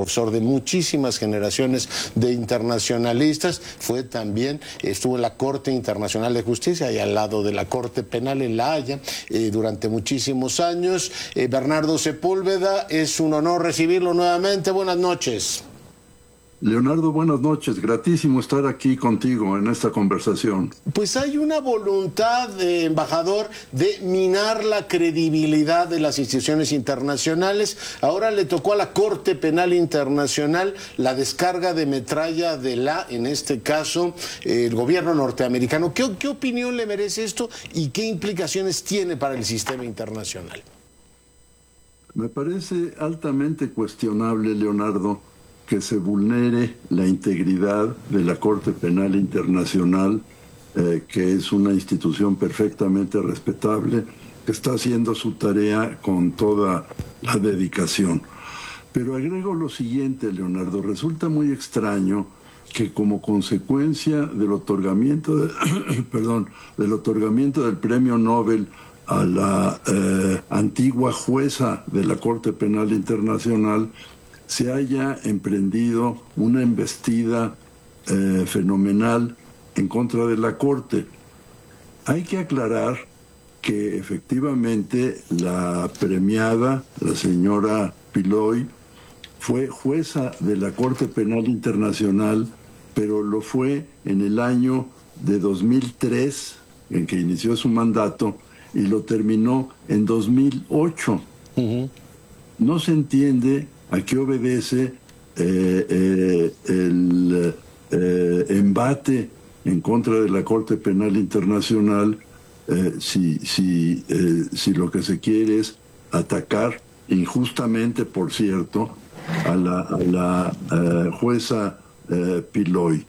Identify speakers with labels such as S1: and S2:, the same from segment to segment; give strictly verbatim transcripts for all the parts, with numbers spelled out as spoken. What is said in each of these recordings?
S1: profesor de muchísimas generaciones de internacionalistas, fue también, estuvo en la Corte Internacional de Justicia, ahí al lado de la Corte Penal en La Haya, eh, durante muchísimos años. Eh, Bernardo Sepúlveda, es un honor recibirlo nuevamente. Buenas noches.
S2: Leonardo, buenas noches. Gratísimo estar aquí contigo en esta conversación.
S1: Pues hay una voluntad, eh, embajador, de minar la credibilidad de las instituciones internacionales. Ahora le tocó a la Corte Penal Internacional la descarga de metralla de la, en este caso, eh, el gobierno norteamericano. ¿Qué, ¿Qué opinión le merece esto y qué implicaciones tiene para el sistema internacional?
S2: Me parece altamente cuestionable, Leonardo, que se vulnere la integridad de la Corte Penal Internacional, eh, que es una institución perfectamente respetable, que está haciendo su tarea con toda la dedicación. Pero agrego lo siguiente, Leonardo, resulta muy extraño que como consecuencia del otorgamiento, de, perdón, del otorgamiento del Premio Nobel a la eh, antigua jueza de la Corte Penal Internacional, se haya emprendido una embestida eh, fenomenal en contra de la Corte. Hay que aclarar que efectivamente la premiada, la señora Piloy, fue jueza de la Corte Penal Internacional, pero lo fue en el año de dos mil tres, en que inició su mandato, y lo terminó en dos mil ocho. Uh-huh. No se entiende a qué obedece eh, eh, el eh, embate en contra de la Corte Penal Internacional eh, si, si, eh, si lo que se quiere es atacar injustamente, por cierto, a la, a la eh, jueza eh, Piloy.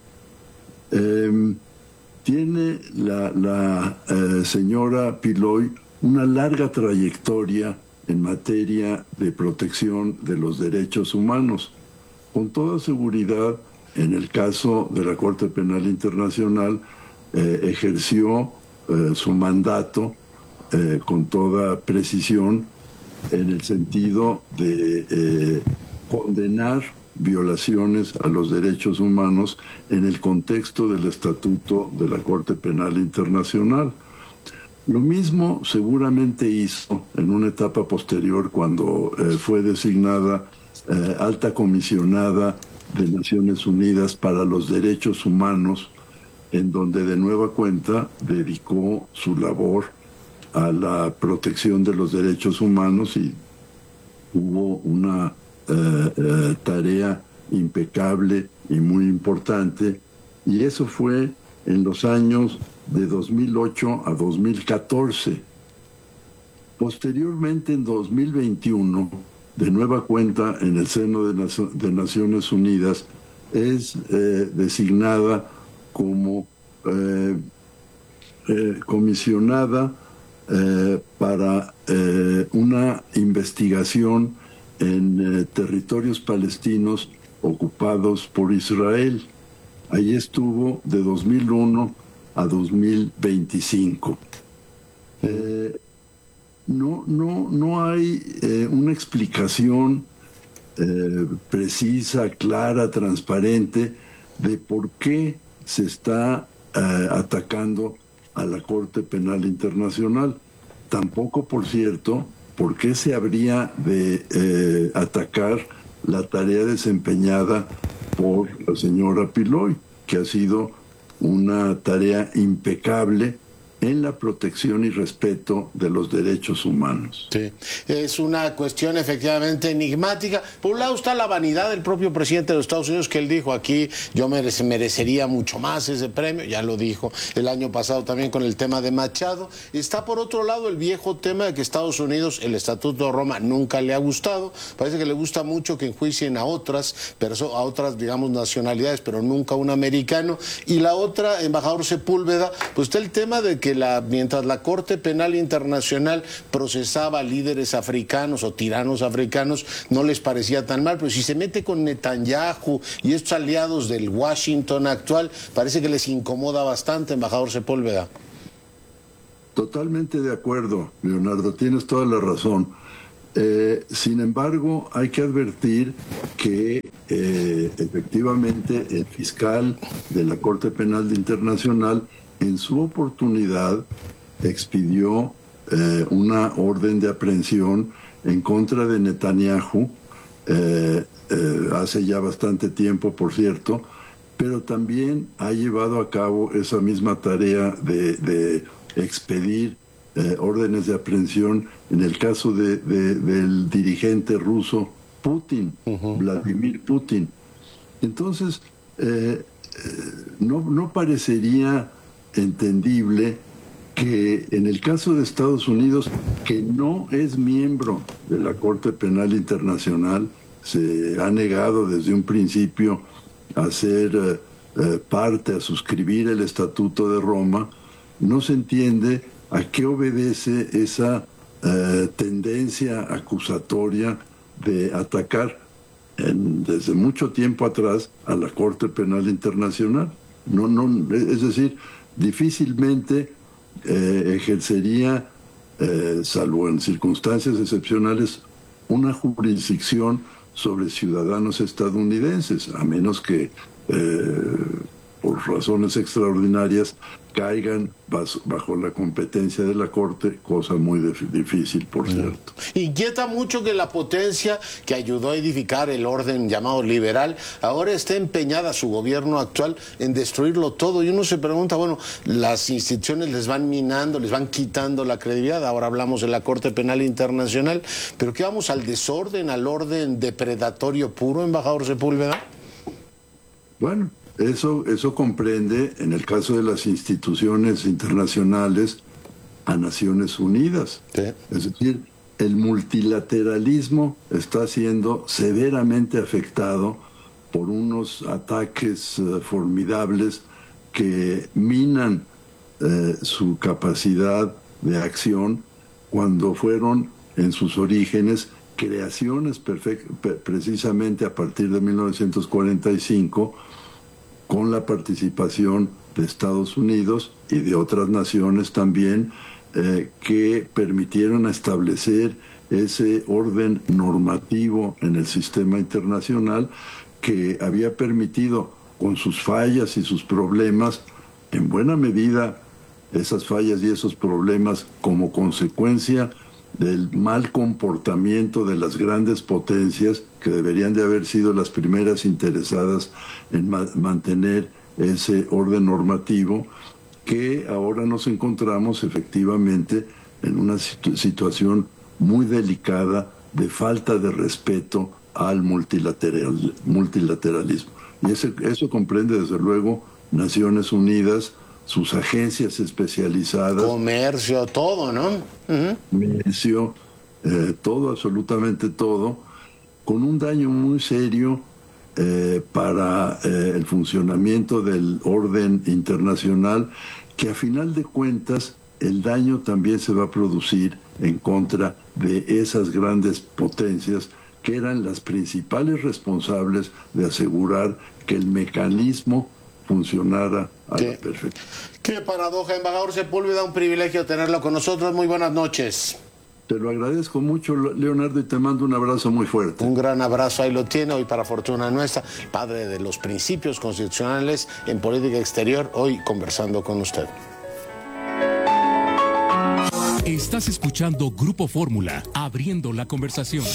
S2: Eh, tiene la, la eh, señora Piloy una larga trayectoria en materia de protección de los derechos humanos. Con toda seguridad, en el caso de la Corte Penal Internacional, eh, ejerció eh, su mandato eh, con toda precisión en el sentido de eh, condenar violaciones a los derechos humanos en el contexto del Estatuto de la Corte Penal Internacional. Lo mismo seguramente hizo en una etapa posterior cuando eh, fue designada eh, alta comisionada de Naciones Unidas para los Derechos Humanos, en donde de nueva cuenta dedicó su labor a la protección de los derechos humanos y hubo una eh, eh, tarea impecable y muy importante, y eso fue en los años de dos mil ocho a dos mil catorce. Posteriormente, en dos mil veintiuno, de nueva cuenta en el seno de, Nac- de Naciones Unidas, es eh, designada como eh, eh, comisionada eh, para eh, una investigación en eh, territorios palestinos ocupados por Israel. Ahí estuvo de dos mil uno a dos mil veinticinco. Eh, no, no, no hay eh, una explicación eh, precisa, clara, transparente de por qué se está eh, atacando a la Corte Penal Internacional. Tampoco, por cierto, por qué se habría de eh, atacar la tarea desempeñada por la señora Piloy, que ha sido una tarea impecable en la protección y respeto de los derechos humanos.
S1: Sí, es una cuestión efectivamente enigmática. Por un lado está la vanidad del propio presidente de los Estados Unidos, que él dijo aquí, yo merece, merecería mucho más ese premio, ya lo dijo el año pasado también con el tema de Machado. Está por otro lado el viejo tema de que Estados Unidos, el Estatuto de Roma nunca le ha gustado, parece que le gusta mucho que enjuicien a otras, a otras, digamos, nacionalidades, pero nunca a un americano. Y la otra, embajador Sepúlveda, pues está el tema de que La, mientras la Corte Penal Internacional procesaba líderes africanos o tiranos africanos, no les parecía tan mal, pero si se mete con Netanyahu y estos aliados del Washington actual, parece que les incomoda bastante, embajador Sepúlveda.
S2: Totalmente de acuerdo, Leonardo, tienes toda la razón. Eh, sin embargo, hay que advertir que eh, efectivamente el fiscal de la Corte Penal Internacional en su oportunidad expidió eh, una orden de aprehensión en contra de Netanyahu, eh, eh, hace ya bastante tiempo, por cierto, pero también ha llevado a cabo esa misma tarea de, de expedir eh, órdenes de aprehensión en el caso de, de, del dirigente ruso Putin, uh-huh. Vladimir Putin. Entonces, eh, no, no parecería entendible que en el caso de Estados Unidos, que no es miembro de la Corte Penal Internacional, se ha negado desde un principio a ser eh, eh, parte, a suscribir el Estatuto de Roma, no se entiende a qué obedece esa eh, tendencia acusatoria de atacar en, desde mucho tiempo atrás a la Corte Penal Internacional. No, no, es decir, difícilmente eh, ejercería, eh, salvo en circunstancias excepcionales, una jurisdicción sobre ciudadanos estadounidenses, a menos que eh, por razones extraordinarias caigan bajo la competencia de la Corte, cosa muy difícil, por cierto.
S1: Inquieta mucho que la potencia que ayudó a edificar el orden llamado liberal ahora esté empeñada, su gobierno actual, en destruirlo todo. Y uno se pregunta, bueno, las instituciones les van minando, les van quitando la credibilidad. Ahora hablamos de la Corte Penal Internacional, pero ¿qué vamos al desorden, al orden depredatorio puro, embajador Sepúlveda?
S2: Bueno, Eso, eso comprende, en el caso de las instituciones internacionales, a Naciones Unidas. Sí. Es decir, el multilateralismo está siendo severamente afectado por unos ataques uh, formidables que minan uh, su capacidad de acción cuando fueron, en sus orígenes, creaciones precisamente a partir de mil novecientos cuarenta y cinco, con la participación de Estados Unidos y de otras naciones también, eh, que permitieron establecer ese orden normativo en el sistema internacional que había permitido, con sus fallas y sus problemas, en buena medida esas fallas y esos problemas como consecuencia del mal comportamiento de las grandes potencias, que deberían de haber sido las primeras interesadas en ma- mantener ese orden normativo, que ahora nos encontramos efectivamente en una situ- situación muy delicada de falta de respeto al multilateral, multilateralismo. Y ese, eso comprende desde luego Naciones Unidas, sus agencias especializadas,
S1: comercio, todo, ¿no? Uh-huh.
S2: Comercio, eh, todo, absolutamente todo, con un daño muy serio eh, para eh, el funcionamiento del orden internacional, que a final de cuentas el daño también se va a producir en contra de esas grandes potencias que eran las principales responsables de asegurar que el mecanismo funcionara a la perfección.
S1: Qué paradoja, embajador Sepúlveda, un privilegio tenerlo con nosotros. Muy buenas noches.
S2: Te lo agradezco mucho, Leonardo, y te mando un abrazo muy fuerte.
S1: Un gran abrazo, ahí lo tiene, hoy para fortuna nuestra, padre de los principios constitucionales en política exterior, hoy conversando con usted.
S3: Estás escuchando Grupo Fórmula, abriendo la conversación.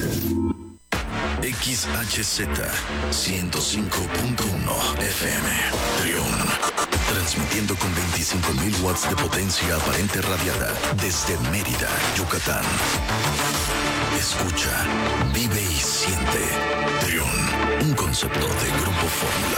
S4: X H Z ciento cinco punto uno F M, Trión, transmitiendo con veinticinco mil watts de potencia aparente radiada desde Mérida, Yucatán. Escucha, vive y siente. Trión, un concepto de Grupo Fórmula.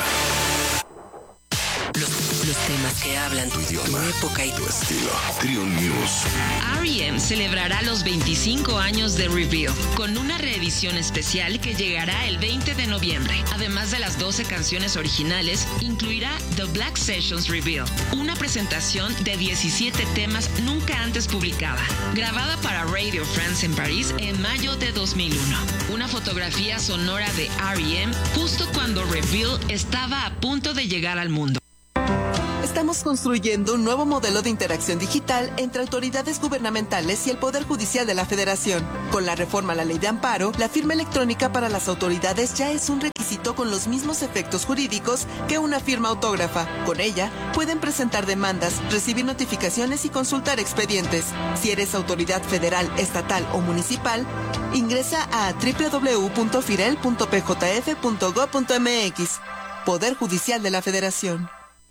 S5: Los, los temas que hablan
S4: tu idioma,
S5: tu época y
S4: tu estilo. Trión News.
S6: R E M celebrará los veinticinco años de Reveal con una reedición especial que llegará el veinte de noviembre. Además de las doce canciones originales, incluirá The Black Sessions Reveal, una presentación de diecisiete temas nunca antes publicada, grabada para Radio France en París en mayo de dos mil uno. Una fotografía sonora de R E M justo cuando Reveal estaba a punto de llegar al mundo.
S7: Estamos construyendo un nuevo modelo de interacción digital entre autoridades gubernamentales y el Poder Judicial de la Federación. Con la reforma a la Ley de Amparo, la firma electrónica para las autoridades ya es un requisito con los mismos efectos jurídicos que una firma autógrafa. Con ella, pueden presentar demandas, recibir notificaciones y consultar expedientes. Si eres autoridad federal, estatal o municipal, ingresa a doble u doble u doble u punto firel punto p j f punto gob punto m x. Poder Judicial de la Federación.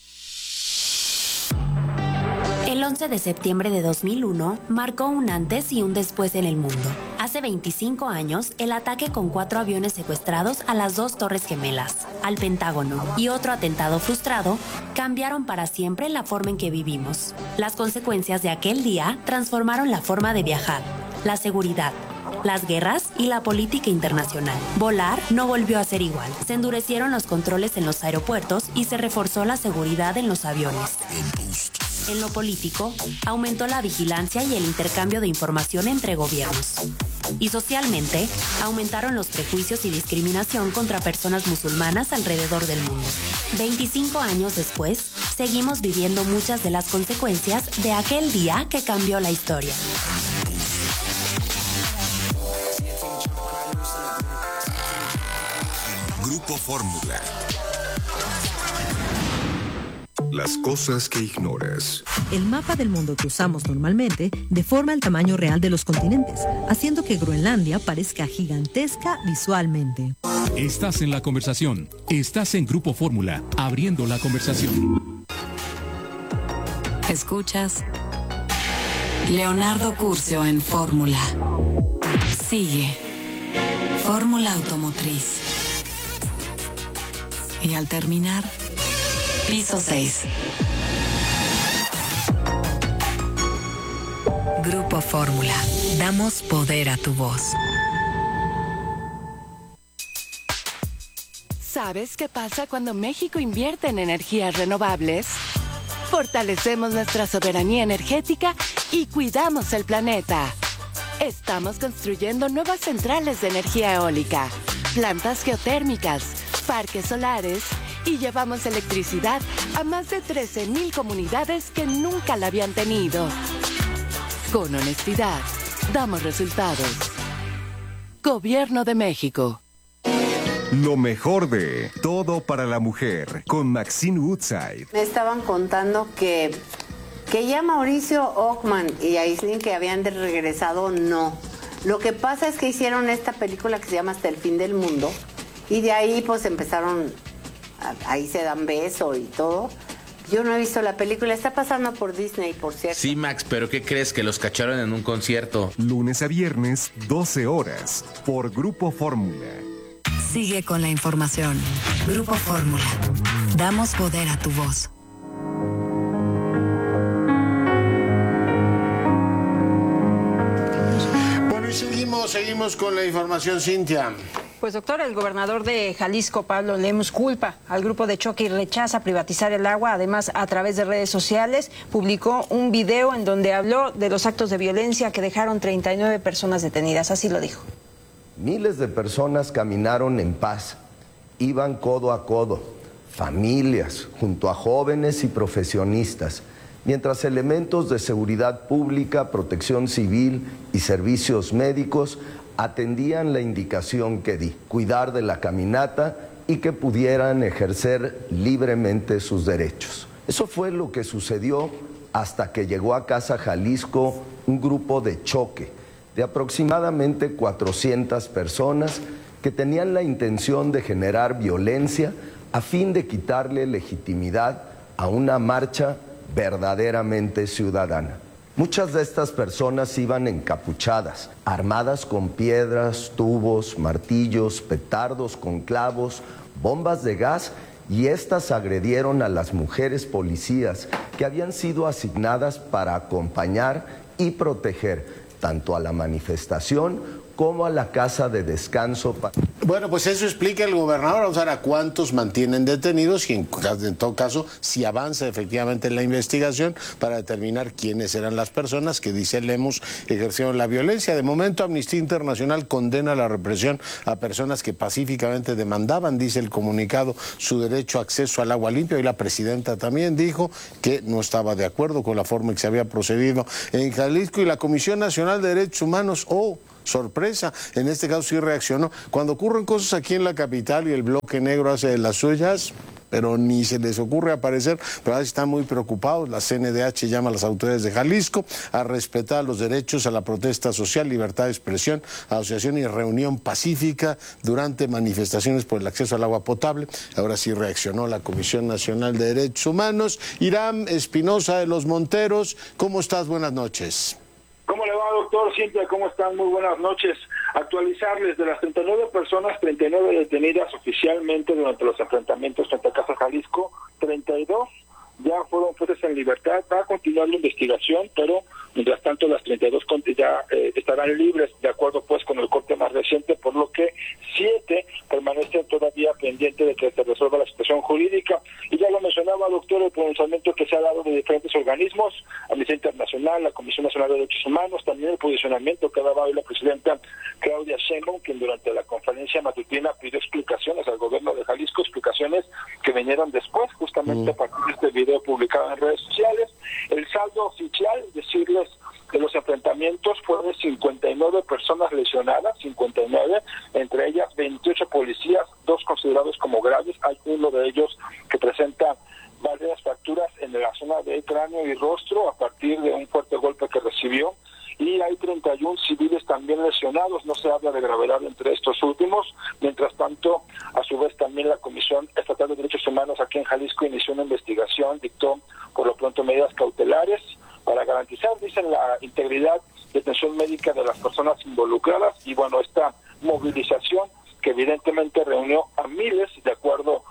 S8: El once de septiembre de dos mil uno marcó un antes y un después en el mundo. Hace veinticinco años, el ataque con cuatro aviones secuestrados a las dos Torres Gemelas, al Pentágono y otro atentado frustrado cambiaron para siempre la forma en que vivimos. Las consecuencias de aquel día transformaron la forma de viajar, la seguridad, las guerras y la política internacional. Volar no volvió a ser igual. Se endurecieron los controles en los aeropuertos y se reforzó la seguridad en los aviones. En lo político, aumentó la vigilancia y el intercambio de información entre gobiernos. Y socialmente, aumentaron los prejuicios y discriminación contra personas musulmanas alrededor del mundo. veinticinco años después, seguimos viviendo muchas de las consecuencias de aquel día que cambió la historia.
S4: Grupo Fórmula. Las cosas que ignoras.
S9: El mapa del mundo que usamos normalmente deforma el tamaño real de los continentes, haciendo que Groenlandia parezca gigantesca visualmente.
S3: Estás en la conversación. Estás en Grupo Fórmula, abriendo la conversación.
S5: Escuchas Leonardo Curcio en Fórmula. Sigue Fórmula Automotriz. Y al terminar, piso seis. Grupo Fórmula. Damos poder a tu voz.
S10: ¿Sabes qué pasa cuando México invierte en energías renovables? Fortalecemos nuestra soberanía energética y cuidamos el planeta. Estamos construyendo nuevas centrales de energía eólica, plantas geotérmicas, parques solares y llevamos electricidad a más de trece mil comunidades que nunca la habían tenido. Con honestidad, damos resultados. Gobierno de México.
S11: Lo mejor de Todo para la Mujer con Maxine Woodside.
S12: Me estaban contando que, que ya Mauricio Ockman y Aislinn que habían de regresado, no. Lo que pasa es que hicieron esta película que se llama Hasta el fin del mundo y de ahí pues empezaron, ahí se dan beso y todo. Yo no he visto la película, está pasando por Disney, por cierto.
S13: Sí, Max, pero ¿qué crees? Que los cacharon en un concierto.
S11: Lunes a viernes, doce horas, por Grupo Fórmula.
S5: Sigue con la información. Grupo Fórmula. Damos poder a tu voz.
S1: Bueno, y seguimos, seguimos con la información, Cintia.
S14: Pues doctor, el gobernador de Jalisco, Pablo Lemus, culpa al grupo de choque y rechaza privatizar el agua. Además, a través de redes sociales, publicó un video en donde habló de los actos de violencia que dejaron treinta y nueve personas detenidas. Así lo dijo.
S15: Miles de personas caminaron en paz, iban codo a codo, familias, junto a jóvenes y profesionistas, mientras elementos de seguridad pública, protección civil y servicios médicos atendían la indicación que di, cuidar de la caminata y que pudieran ejercer libremente sus derechos. Eso fue lo que sucedió hasta que llegó a Casa Jalisco un grupo de choque de aproximadamente cuatrocientas personas que tenían la intención de generar violencia a fin de quitarle legitimidad a una marcha verdaderamente ciudadana. Muchas de estas personas iban encapuchadas, armadas con piedras, tubos, martillos, petardos con clavos, bombas de gas, y estas agredieron a las mujeres policías que habían sido asignadas para acompañar y proteger tanto a la manifestación como a la casa de descanso.
S1: Bueno, pues eso explica el gobernador. Vamos a ver a cuántos mantienen detenidos y en, en todo caso si avanza efectivamente en la investigación para determinar quiénes eran las personas que, dice Lemus, ejercieron la violencia. De momento, Amnistía Internacional condena la represión a personas que pacíficamente demandaban, dice el comunicado, su derecho a acceso al agua limpia. Y la presidenta también dijo que no estaba de acuerdo con la forma en que se había procedido en Jalisco. Y la Comisión Nacional de Derechos Humanos, oh, sorpresa, en este caso sí reaccionó. Cuando ocurren cosas aquí en la capital y el bloque negro hace de las suyas, pero ni se les ocurre aparecer, pero ahora están muy preocupados. La C N D H llama a las autoridades de Jalisco a respetar los derechos a la protesta social, libertad de expresión, asociación y reunión pacífica durante manifestaciones por el acceso al agua potable. Ahora sí reaccionó la Comisión Nacional de Derechos Humanos. Irán Espinosa de los Monteros, ¿cómo estás? Buenas noches.
S16: ¿Cómo le va, doctor? Cintia, ¿cómo están? Muy buenas noches. Actualizarles, de las treinta y nueve personas, treinta y nueve detenidas oficialmente durante los enfrentamientos frente a Casa Jalisco, treinta y dos ya fueron puestas en libertad. Va a continuar la investigación, pero mientras tanto las treinta y dos ya eh, estarán libres, de acuerdo pues con el corte más reciente, por lo que siete permanecen todavía pendientes de que se resuelva la situación jurídica. Y ya lo mencionaba, doctor, el pronunciamiento que se ha dado de diferentes organismos, Amnistía Internacional, la Comisión Nacional de Derechos Humanos, también el posicionamiento que ha dado hoy la presidenta Claudia Sheinbaum, quien durante la conferencia matutina pidió explicaciones al gobierno de Jalisco, explicaciones que vinieron después, justamente mm. a partir de este video publicado en redes sociales. El saldo oficial, decirles que los enfrentamientos fue de cincuenta y nueve personas lesionadas, cincuenta y nueve, entre ellas veintiocho policías, dos considerados como graves, hay uno de ellos que presenta varias fracturas en la zona de cráneo y rostro a partir de un fuerte golpe que recibió, y hay treinta y uno civiles también lesionados. No se habla de gravedad entre estos últimos. Mientras tanto, a su vez también la Comisión Estatal de Derechos Humanos aquí en Jalisco inició una investigación, dictó por lo pronto medidas cautelares para garantizar, dicen, la integridad de atención médica de las personas involucradas. Y bueno, esta movilización que evidentemente reunió a miles, de acuerdo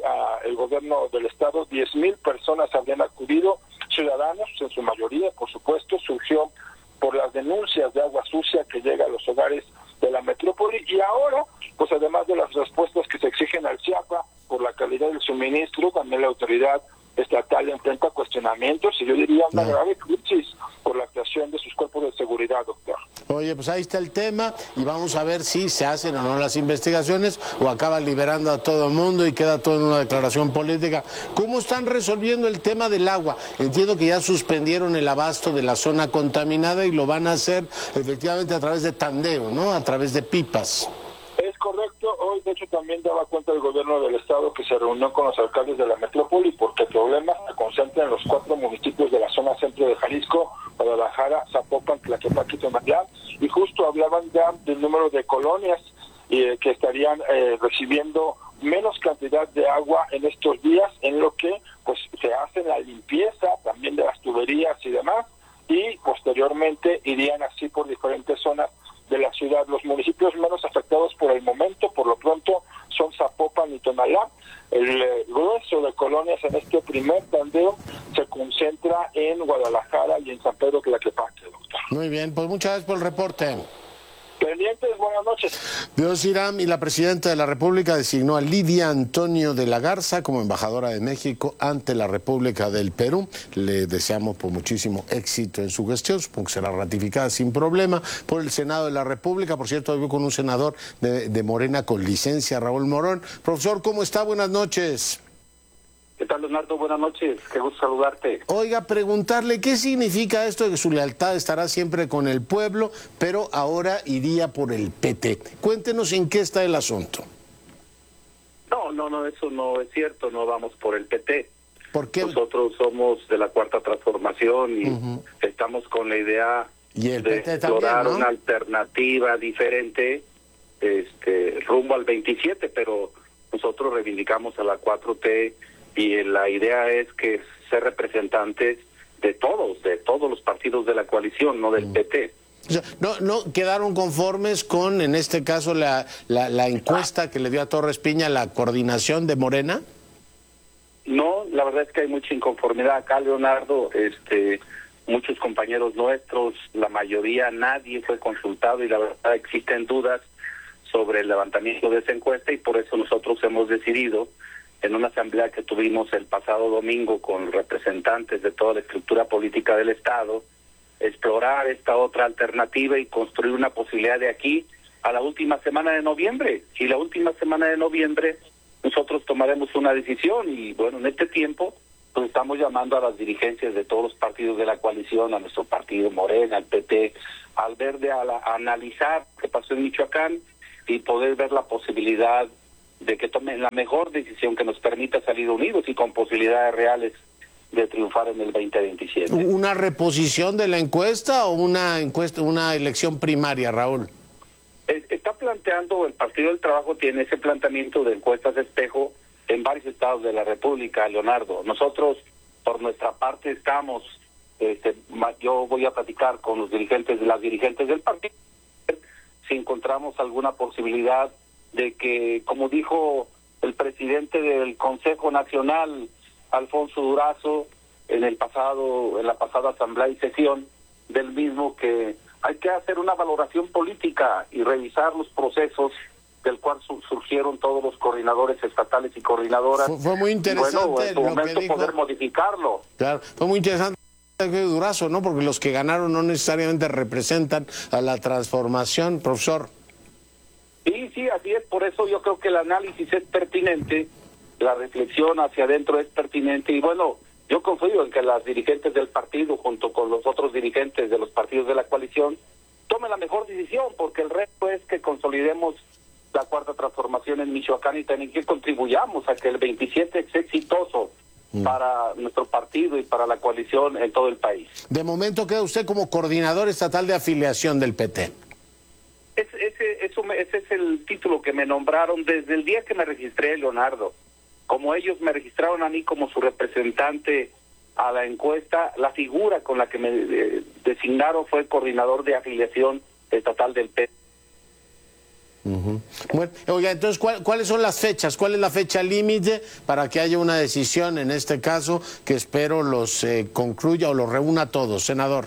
S16: al gobierno del estado, diez mil personas habían acudido, ciudadanos en su mayoría, por supuesto, surgió por las denuncias de agua sucia que llega a los hogares de la metrópoli. Y ahora, pues además de las respuestas que se exigen al CIAPA por la calidad del suministro, también la autoridad estatal enfrenta cuestionamientos y yo diría una no. grave crisis por la actuación de sus cuerpos de seguridad, doctor.
S1: Oye, pues ahí está el tema y vamos a ver si se hacen o no las investigaciones o acaban liberando a todo el mundo y queda todo en una declaración política. ¿Cómo están resolviendo el tema del agua? Entiendo que ya suspendieron el abasto de la zona contaminada y lo van a hacer efectivamente a través de tandeo, ¿no? A través de pipas.
S16: Es correcto. Hoy, de hecho, también daba cuenta el gobierno del estado que se reunió con los alcaldes de la metrópoli porque el problema se concentra en los cuatro municipios de la zona centro de Jalisco, Guadalajara, Zapopan, Tlaquepaque y Tomatlán, y justo hablaban ya del número de colonias eh, que estarían eh, recibiendo menos cantidad de agua en estos días, en lo que pues se hace la limpieza también de las tuberías y demás, y posteriormente irían así por diferentes zonas de la ciudad. Los municipios menos afectados por el momento, por lo pronto, son Zapopan y Tonalá. El eh, grueso de colonias en este primer tandeo se concentra en Guadalajara y en San Pedro Tlaquepaque, doctor.
S1: Muy bien, pues muchas gracias por el reporte.
S16: Pendientes, buenas noches.
S1: Dios Irán, y la presidenta de la República designó a Lidia Antonio de la Garza como embajadora de México ante la República del Perú. Le deseamos por muchísimo éxito en su gestión, supongo que será ratificada sin problema por el Senado de la República. Por cierto, hoy con un senador de, de Morena con licencia, Raúl Morón. Profesor, ¿cómo está? Buenas noches.
S17: ¿Qué tal, Leonardo? Buenas noches, qué gusto saludarte.
S1: Oiga, preguntarle qué significa esto de que su lealtad estará siempre con el pueblo, pero ahora iría por el P T. Cuéntenos en qué está el asunto.
S17: No, no, no, eso no es cierto, no vamos por el P T.
S1: ¿Por qué?
S17: Nosotros somos de la Cuarta Transformación y uh-huh. estamos con la idea
S1: ¿Y el
S17: de
S1: P T
S17: explorar
S1: también, ¿no?
S17: una alternativa diferente este, rumbo al veintisiete, pero nosotros reivindicamos a la cuatro T y la idea es que ser representantes de todos, de todos los partidos de la coalición, no del mm. P T.
S1: O sea, no, no quedaron conformes con, en este caso, la, la, la encuesta que le dio a Torres Piña la coordinación de Morena.
S17: No, la verdad es que hay mucha inconformidad acá, Leonardo. Este, muchos compañeros nuestros, la mayoría, nadie fue consultado y la verdad existen dudas sobre el levantamiento de esa encuesta y por eso nosotros hemos decidido, en una asamblea que tuvimos el pasado domingo con representantes de toda la estructura política del Estado, explorar esta otra alternativa y construir una posibilidad de aquí a la última semana de noviembre. Y la última semana de noviembre nosotros tomaremos una decisión y bueno, en este tiempo pues estamos llamando a las dirigencias de todos los partidos de la coalición, a nuestro partido Morena, al P T, al Verde, a, la, a analizar qué pasó en Michoacán y poder ver la posibilidad de que tomen la mejor decisión que nos permita salir unidos y con posibilidades reales de triunfar en el veinte veintisiete.
S1: ¿Una reposición de la encuesta o una encuesta, una elección primaria, Raúl?
S17: Está planteando, el Partido del Trabajo tiene ese planteamiento de encuestas de espejo en varios estados de la República, Leonardo. Nosotros, por nuestra parte, estamos, este, yo voy a platicar con los dirigentes, las dirigentes del partido, si encontramos alguna posibilidad de que, como dijo el presidente del Consejo Nacional, Alfonso Durazo, en el pasado, en la pasada asamblea y sesión del mismo, que hay que hacer una valoración política y revisar los procesos del cual su, surgieron todos los coordinadores estatales y coordinadoras.
S1: Fue, fue muy interesante.
S17: Y bueno, en su
S1: lo
S17: momento
S1: que dijo,
S17: poder modificarlo.
S1: Claro, fue muy interesante Durazo, ¿no? Porque los que ganaron no necesariamente representan a la transformación, profesor.
S17: Sí, sí, así es. Por eso yo creo que el análisis es pertinente, la reflexión hacia adentro es pertinente y bueno, yo confío en que las dirigentes del partido, junto con los otros dirigentes de los partidos de la coalición, tomen la mejor decisión, porque el reto es que consolidemos la cuarta transformación en Michoacán y también que contribuyamos a que el veintisiete sea exitoso mm. para nuestro partido y para la coalición en todo el país.
S1: De momento queda usted como coordinador estatal de afiliación del P T.
S17: Es, ese, eso, ese es el título que me nombraron desde el día que me registré, Leonardo. Como ellos me registraron a mí como su representante a la encuesta, la figura con la que me eh, designaron fue coordinador de afiliación estatal del P T.
S1: Uh-huh. Bueno, oiga, entonces, ¿cuál, ¿cuáles son las fechas? ¿Cuál es la fecha límite para que haya una decisión en este caso que espero los eh, concluya o los reúna a todos, senador?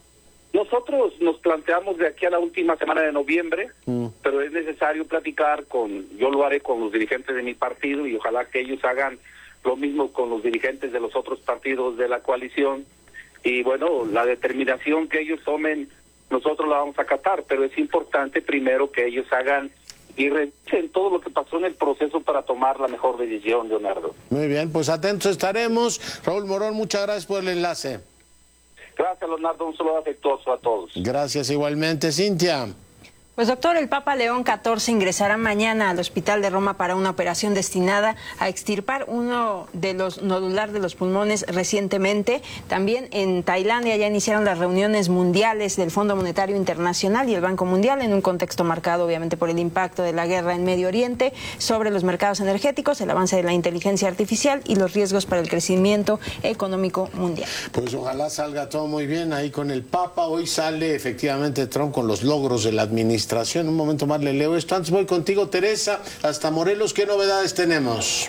S17: Nosotros nos planteamos de aquí a la última semana de noviembre, mm. pero es necesario platicar con, yo lo haré con los dirigentes de mi partido y ojalá que ellos hagan lo mismo con los dirigentes de los otros partidos de la coalición y bueno, la determinación que ellos tomen nosotros la vamos a acatar, pero es importante primero que ellos hagan y revisen todo lo que pasó en el proceso para tomar la mejor decisión, Leonardo.
S1: Muy bien, pues atentos estaremos. Raúl Morón, muchas gracias por el enlace.
S17: Gracias, Leonardo, un saludo afectuoso a todos.
S1: Gracias igualmente, Cintia.
S14: Pues doctor, el Papa León catorce ingresará mañana al Hospital de Roma para una operación destinada a extirpar uno de los nodular de los pulmones recientemente. También en Tailandia ya iniciaron las reuniones mundiales del Fondo Monetario Internacional y el Banco Mundial en un contexto marcado obviamente por el impacto de la guerra en Medio Oriente sobre los mercados energéticos, el avance de la inteligencia artificial y los riesgos para el crecimiento económico mundial.
S1: Pues ojalá salga todo muy bien ahí con el Papa. Hoy sale efectivamente Trump con los logros de la administración. Un momento más le leo esto. Antes voy contigo, Teresa, hasta Morelos. ¿Qué novedades tenemos?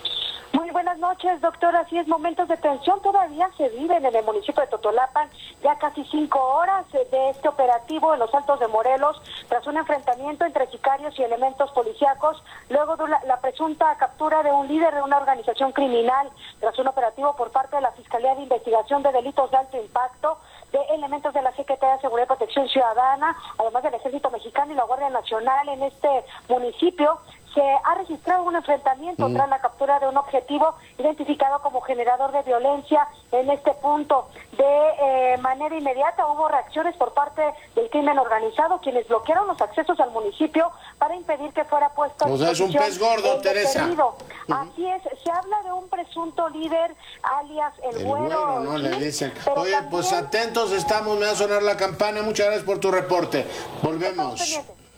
S18: Muy buenas noches, doctor. Así es, momentos de tensión todavía se viven en el municipio de Totolapan, ya casi cinco horas de este operativo en los Altos de Morelos, tras un enfrentamiento entre sicarios y elementos policíacos, luego de la, la presunta captura de un líder de una organización criminal, tras un operativo por parte de la Fiscalía de Investigación de Delitos de Alto Impacto, de elementos de la Secretaría de Seguridad y Protección Ciudadana, además del Ejército Mexicano y la Guardia Nacional en este municipio. Se ha registrado un enfrentamiento mm. tras la captura de un objetivo identificado como generador de violencia en este punto. De eh, manera inmediata hubo reacciones por parte del crimen organizado, quienes bloquearon los accesos al municipio para impedir que fuera puesto a
S1: disposición. O sea, es un pez gordo, Teresa.
S18: Uh-huh. Así es, se habla de un presunto líder, alias el,
S1: el
S18: güero.
S1: güero, no
S18: ¿sí?
S1: le dicen. Oye,
S18: también...
S1: pues atentos estamos, me va a sonar la campana. Muchas gracias por tu reporte. Volvemos.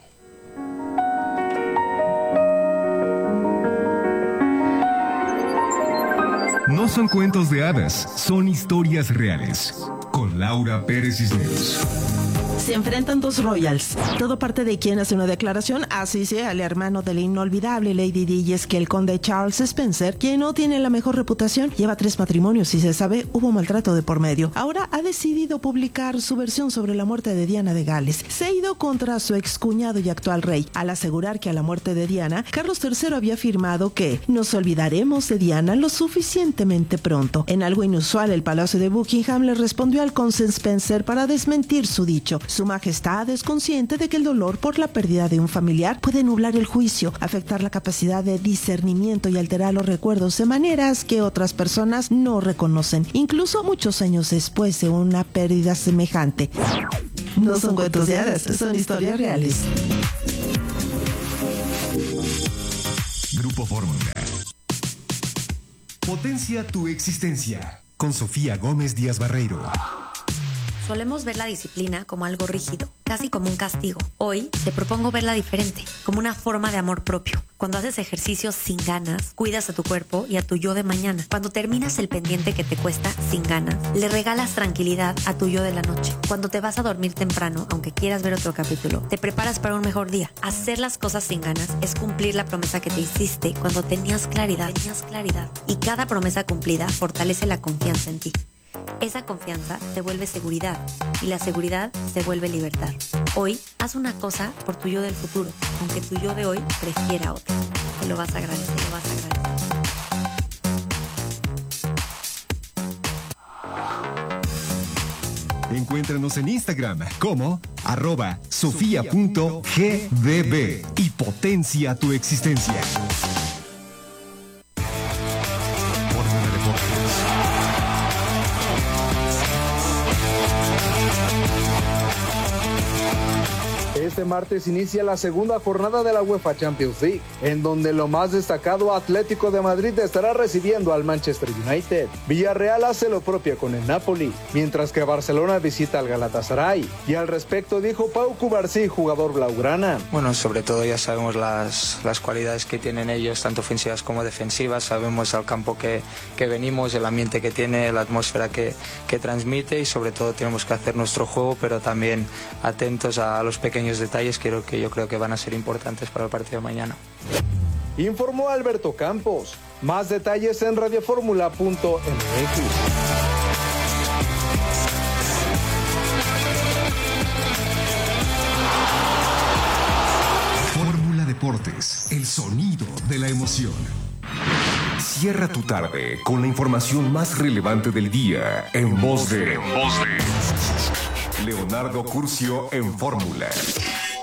S3: No son cuentos de hadas, son historias reales. Con Laura Pérez Cisneros.
S19: Se enfrentan dos royals. Todo parte de quien hace una declaración, así sea el hermano de la inolvidable Lady Di, y es que el conde Charles Spencer, quien no tiene la mejor reputación, lleva tres matrimonios y se sabe hubo maltrato de por medio. Ahora ha decidido publicar su versión sobre la muerte de Diana de Gales. Se ha ido contra su excuñado y actual rey, al asegurar que a la muerte de Diana, Carlos tercero había afirmado que nos olvidaremos de Diana lo suficientemente pronto. En algo inusual, el Palacio de Buckingham le respondió al conde Spencer para desmentir su dicho. Su majestad es consciente de que el dolor por la pérdida de un familiar puede nublar el juicio, afectar la capacidad de discernimiento y alterar los recuerdos de maneras que otras personas no reconocen, incluso muchos años después de una pérdida semejante. No son cuentos de hadas, son historias reales.
S11: Grupo Fórmula. Potencia tu existencia. Con Sofía Gómez Díaz Barreiro.
S8: Solemos ver la disciplina como algo rígido, casi como un castigo. Hoy te propongo verla diferente, como una forma de amor propio. Cuando haces ejercicio sin ganas, cuidas a tu cuerpo y a tu yo de mañana. Cuando terminas el pendiente que te cuesta sin ganas, le regalas tranquilidad a tu yo de la noche. Cuando te vas a dormir temprano, aunque quieras ver otro capítulo, te preparas para un mejor día. Hacer las cosas sin ganas es cumplir la promesa que te hiciste cuando tenías claridad. Tenías claridad. Y cada promesa cumplida fortalece la confianza en ti. Esa confianza se vuelve seguridad y la seguridad se vuelve libertad. Hoy, haz una cosa por tu yo del futuro, aunque tu yo de hoy prefiera otra. Te lo vas a agradecer, te lo vas a
S11: agradecer. Encuéntranos en Instagram como arroba sofía.gdb y potencia tu existencia.
S20: Este martes inicia la segunda jornada de la UEFA Champions League, en donde lo más destacado, Atlético de Madrid estará recibiendo al Manchester United. Villarreal hace lo propio con el Napoli, mientras que Barcelona visita al Galatasaray. Y al respecto dijo Pau Cubarsí, jugador blaugrana.
S21: Bueno, sobre todo ya sabemos las, las cualidades que tienen ellos, tanto ofensivas como defensivas. Sabemos al campo que, que venimos, el ambiente que tiene, la atmósfera que, que transmite, y sobre todo tenemos que hacer nuestro juego, pero también atentos a los pequeños detalles que, que yo creo que van a ser importantes para el partido de mañana.
S20: Informó Alberto Campos. Más detalles en radioformula punto m x.
S11: Fórmula Deportes, el sonido de la emoción. Cierra tu tarde con la información más relevante del día en voz de, en voz de Leonardo Curcio en Fórmula.